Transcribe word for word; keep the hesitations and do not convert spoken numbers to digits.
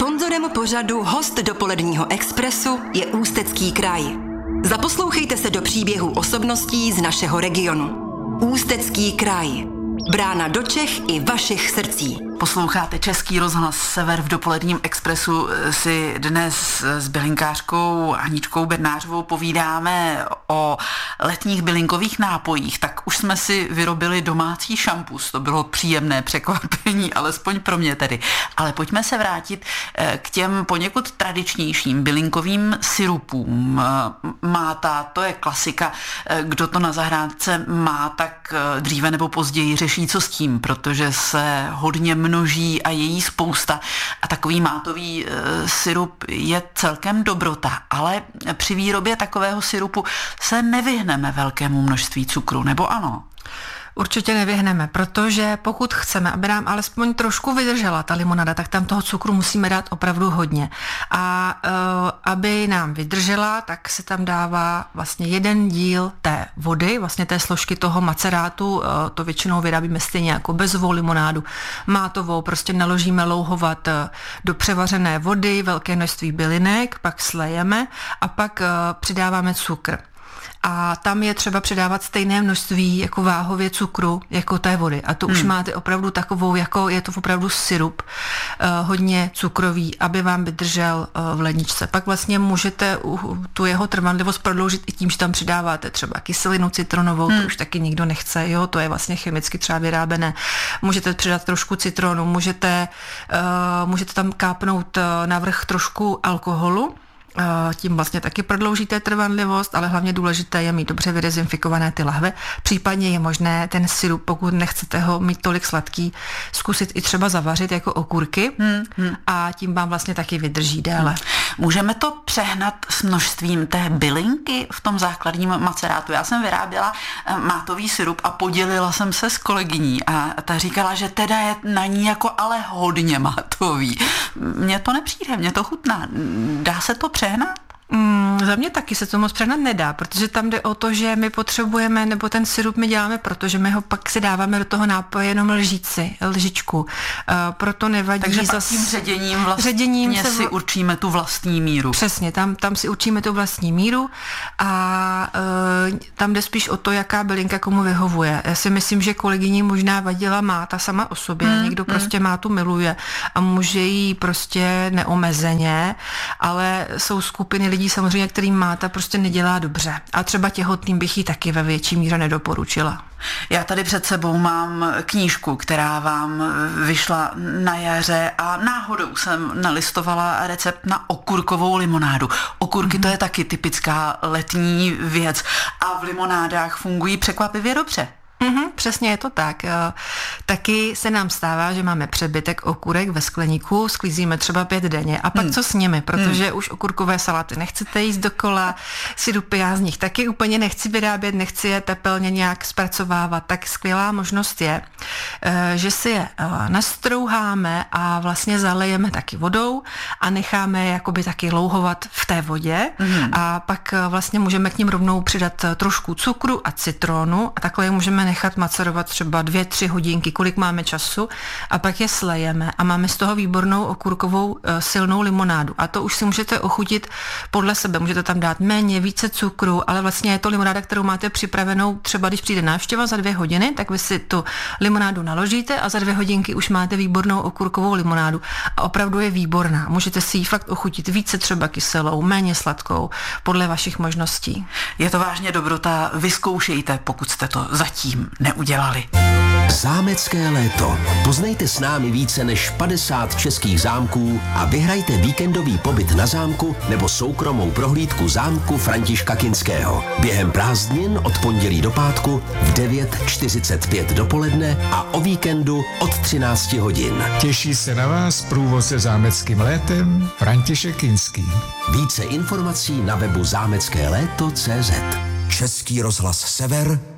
Sponzorem pořadu Host dopoledního Expressu je Ústecký kraj. Zaposlouchejte se do příběhů osobností z našeho regionu. Ústecký kraj. Brána do Čech i vašich srdcí. Posloucháte Český rozhlas Sever. V dopoledním Expressu si dnes s bylinkářkou Aničkou Bednářovou povídáme o letních bylinkových nápojích. Tak už jsme si vyrobili domácí šampus. To bylo příjemné překvapení, alespoň pro mě tedy. Ale pojďme se vrátit k těm poněkud tradičnějším bylinkovým syrupům. Máta, to je klasika. Kdo to na zahrádce má, tak dříve nebo později řeší, co s tím, protože se hodně množí a je jí spousta a takový mátový e, syrup je celkem dobrota, ale při výrobě takového syrupu se nevyhneme velkému množství cukru, nebo ano? Určitě nevyhneme, protože pokud chceme, aby nám alespoň trošku vydržela ta limonada, tak tam toho cukru musíme dát opravdu hodně. A uh, aby nám vydržela, tak se tam dává vlastně jeden díl té vody, vlastně té složky toho macerátu, uh, to většinou vyrábíme stejně jako bezovou limonádu, mátovou, prostě naložíme louhovat uh, do převařené vody, velké množství bylinek, pak slejeme a pak uh, přidáváme cukr. A tam je třeba přidávat stejné množství jako váhově cukru, jako té vody. A to hmm. už máte opravdu takovou, jako je to opravdu syrup, uh, hodně cukrový, aby vám vydržel uh, v ledničce. Pak vlastně můžete uh, tu jeho trvanlivost prodloužit i tím, že tam přidáváte třeba kyselinu citronovou, hmm. to už taky nikdo nechce, jo, to je vlastně chemicky třeba vyrábené. Můžete přidat trošku citronu, můžete, uh, můžete tam kápnout uh, navrch trošku alkoholu, tím vlastně taky prodloužíte trvanlivost, ale hlavně důležité je mít dobře vydezinfikované ty lahve. Případně je možné ten syrup, pokud nechcete ho mít tolik sladký, zkusit i třeba zavařit jako okurky hmm, hmm. a tím vám vlastně taky vydrží déle. Hmm. Můžeme to přehnat s množstvím té bylinky v tom základním macerátu. Já jsem vyráběla mátový syrup a podělila jsem se s kolegyní a ta říkala, že teda je na ní jako ale hodně mátový. Mně to nepřijde, mně to chutná. Dá se to přehnat? Mm, za mě taky se to moc přehnat nedá, protože tam jde o to, že my potřebujeme, nebo ten syrup my děláme, protože my ho pak si dáváme do toho nápoje jenom lžíci, lžičku. Uh, proto nevadí. Takže zas... tím ředěním vlastně ředěním se si určíme tu vlastní míru. Přesně, tam, tam si určíme tu vlastní míru a uh, tam jde spíš o to, jaká bylinka komu vyhovuje. Já si myslím, že kolegyni možná vadila máta sama o sobě. Hmm, Někdo hmm. prostě mátu miluje a může jí prostě neomezeně, ale jsou skupiny lidí samozřejmě, kterým máta prostě nedělá dobře. A třeba těhotným bych ji taky ve větší míře nedoporučila. Já tady před sebou mám knížku, která vám vyšla na jaře a náhodou jsem nalistovala recept na okurkovou limonádu. Okurky mm. to je taky typická letní věc a v limonádách fungují překvapivě dobře. Mm-hmm, přesně je to tak. Taky se nám stává, že máme přebytek okurek ve skleníku, sklízíme třeba pět denně a pak mm. co s nimi, protože mm. už okurkové saláty nechcete jíst dokola, sirupy já z nich taky úplně nechci vyrábět, nechci je tepelně nějak zpracovávat, tak skvělá možnost je, že si je nastrouháme a vlastně zalejeme taky vodou a necháme je jakoby taky louhovat v té vodě mm. a pak vlastně můžeme k ním rovnou přidat trošku cukru a citronu a takhle je můžeme nechat macerovat třeba dvě, tři hodinky, kolik máme času a pak je slejeme a máme z toho výbornou okurkovou silnou limonádu. A to už si můžete ochutit podle sebe. Můžete tam dát méně, více cukru, ale vlastně je to limonáda, kterou máte připravenou třeba, když přijde návštěva za dvě hodiny, tak vy si tu limonádu naložíte a za dvě hodinky už máte výbornou okurkovou limonádu. A opravdu je výborná. Můžete si ji fakt ochutit více třeba kyselou, méně sladkou, podle vašich možností. Je to vážně dobrota, vyzkoušejte, pokud jste to zatím neudělali. Zámecké léto. Poznejte s námi více než padesát českých zámků a vyhrajte víkendový pobyt na zámku nebo soukromou prohlídku zámku Františka Kinského. Během prázdnin od pondělí do pátku v devět čtyřicet pět dopoledne a o víkendu od třináct hodin. Těší se na vás průvodce zámeckým létem František Kinský. Více informací na webu zámecké léto tečka cé zet. Český rozhlas Sever,